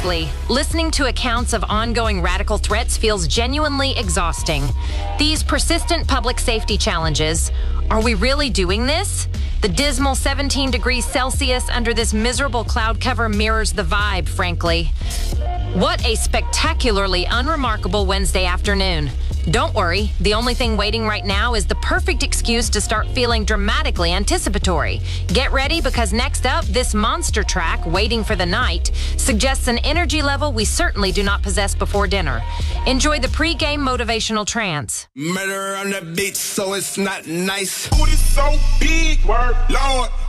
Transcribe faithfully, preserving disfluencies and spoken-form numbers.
Honestly, listening to accounts of ongoing radical threats feels genuinely exhausting. These persistent public safety challenges, are we really doing this? The dismal seventeen degrees Celsius under this miserable cloud cover mirrors the vibe, frankly. What a spectacularly unremarkable Wednesday afternoon. Don't worry, the only thing waiting right now is the perfect excuse to start feeling dramatically anticipatory. Get ready, because next up, this monster track, Waiting for the Night, suggests an energy level we certainly do not possess before dinner. Enjoy the pre-game motivational trance. Murder on the beat, so it's not nice. Booty so big, word, Lord.